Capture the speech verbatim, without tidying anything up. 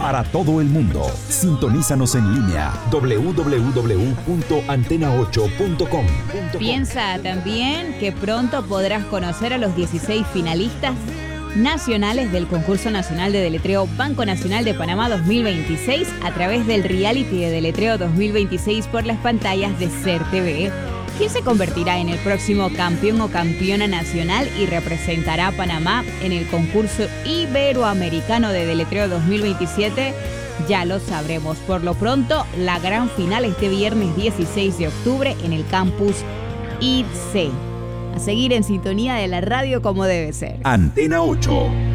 para todo el mundo. Sintonízanos en línea doble u doble u doble u punto antena ocho punto com. Piensa también que pronto podrás conocer a los dieciséis finalistas nacionales del Concurso Nacional de Deletreo Banco Nacional de Panamá dos mil veintiséis a través del reality de Deletreo dos mil veintiséis por las pantallas de C E R T V. ¿Quién se convertirá en el próximo campeón o campeona nacional y representará a Panamá en el concurso iberoamericano de Deletreo dos mil veintisiete? Ya lo sabremos. Por lo pronto, la gran final este viernes dieciséis de octubre en el campus I C. A seguir en sintonía de la radio como debe ser. Antena ocho.